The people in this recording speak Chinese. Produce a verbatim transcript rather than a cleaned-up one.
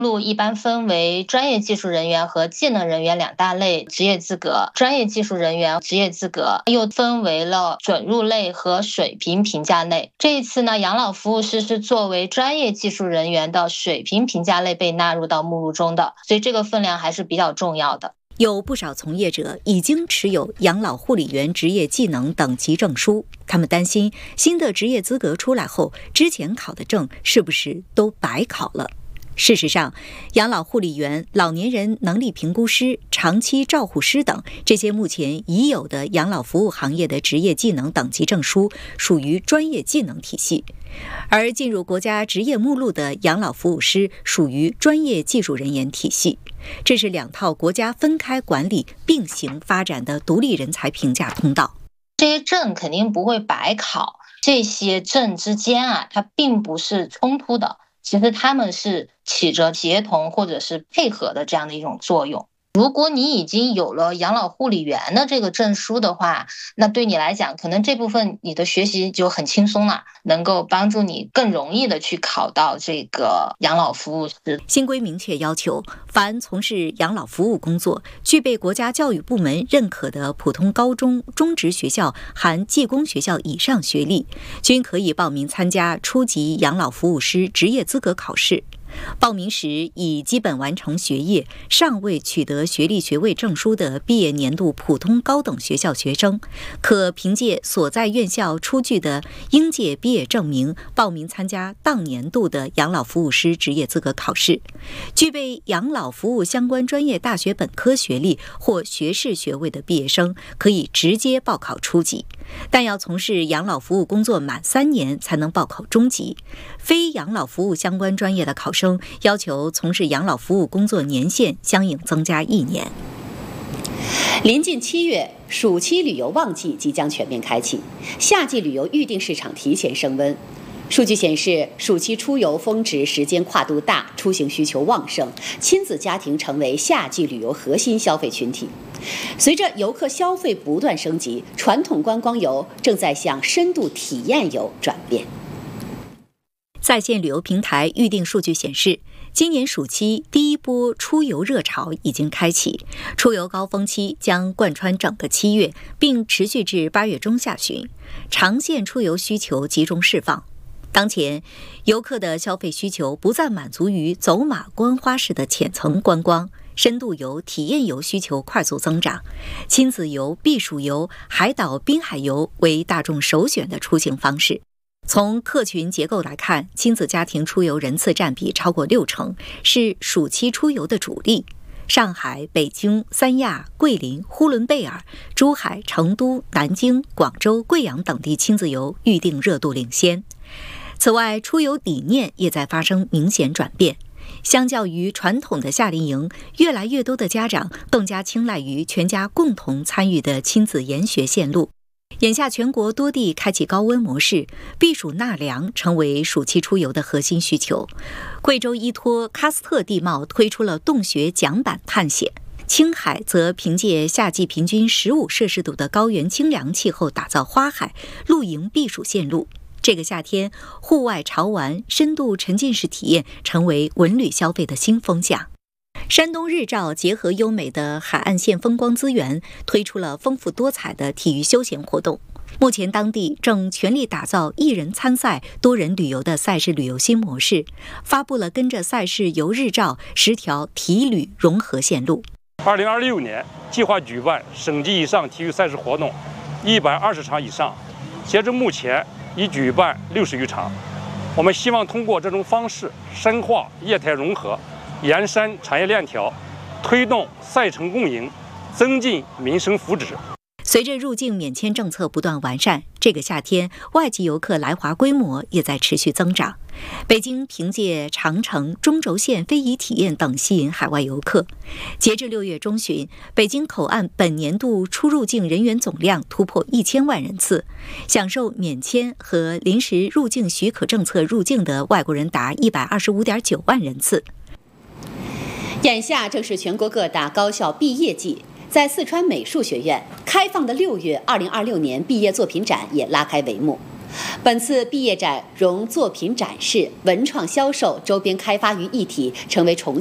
路一般分为专业技术人员和技能人员两大类职业资格。专业技术人员职业资格又分为了准入类和水平评价类。这一次呢，养老服务师是作为专业技术人员的水平评价类被纳入到目录中的，所以这个分量还是比较重要的。 有不少从业者已经持有养老护理员职业技能等级证书，他们担心新的职业资格出来后，之前考的证是不是都白考了？事实上，养老护理员、老年人能力评估师、长期照护师等这些目前已有的养老服务行业的职业技能等级证书属于专业技能体系，而进入国家职业目录的养老服务师属于专业技术人员体系。这是两套国家分开管理、并行发展的独立人才评价通道。 这些证肯定不会白考，这些证之间啊，它并不是冲突的。其实他们是起着协同或者是配合的这样的一种作用。如果你已经有了养老护理员的这个证书的话，那对你来讲，可能这部分你的学习就很轻松了，能够帮助你更容易的去考到这个养老服务师。 新规明确要求，凡从事养老服务工作、具备国家教育部门认可的普通高中、中职学校含技工学校以上学历，均可以报名参加初级养老服务师职业资格考试。报名时已基本完成学业、尚未取得学历学位证书的毕业年度普通高等学校学生，可凭借所在院校出具的应届毕业证明，报名参加当年度的养老服务师职业资格考试。具备养老服务相关专业大学本科学历或学士学位的毕业生，可以直接报考初级，但要从事养老服务工作满三年才能报考中级。非养老服务相关专业的考生要求从事养老服务工作年限相应增加一年。 临近七月，暑期旅游旺季即将全面开启，夏季旅游预订市场提前升温。数据显示，暑期出游峰值时间跨度大，出行需求旺盛，亲子家庭成为夏季旅游核心消费群体。随着游客消费不断升级，传统观光游正在向深度体验游转变。 在线旅游平台预订数据显示，今年暑期第一波出游热潮已经开启，出游高峰期将贯穿整个七月，并持续至八月中下旬，长线出游需求集中释放。当前，游客的消费需求不再满足于走马观花式的浅层观光，深度游、体验游需求快速增长，亲子游、避暑游、海岛滨海游为大众首选的出行方式。从客群结构来看，亲子家庭出游人次占比超过六成，是暑期出游的主力。上海、北京、三亚、桂林、呼伦贝尔、珠海、成都、南京、广州、贵阳等地亲子游预订热度领先。此外，出游理念也在发生明显转变。相较于传统的夏令营，越来越多的家长更加青睐于全家共同参与的亲子研学线路。眼下全国多地开启高温模式，避暑纳凉成为暑期出游的核心需求。贵州依托喀斯特地貌推出了洞穴桨板探险，青海则凭借夏季平均十五摄氏度的高原清凉气候打造花海、露营避暑线路。这个夏天，户外潮玩、深度沉浸式体验成为文旅消费的新风向。山东日照结合优美的海岸线风光资源，推出了丰富多彩的体育休闲活动。目前当地正全力打造一人参赛、多人旅游的赛事旅游新模式，发布了跟着赛事游日照十条体旅融合线路。 二零二六年计划举办省级以上体育赛事活动一百二十场以上，截至目前已举办六十余场。我们希望通过这种方式深化业态融合，延伸产业链条，推动赛程共赢，增进民生福祉。 随着入境免签政策不断完善，这个夏天外籍游客来华规模也在持续增长。北京凭借长城、中轴线非遗体验等吸引海外游客。截至六月中旬，北京口岸本年度出入境人员总量突破一千万人次，享受免签和临时入境许可政策入境的外国人达一百二十五点九万人次。 眼下正是全国各大高校毕业季，在四川美术学院开放的六月二零二六年毕业作品展也拉开帷幕。 本次毕业展融作品展示、文创销售、周边开发于一体，成为重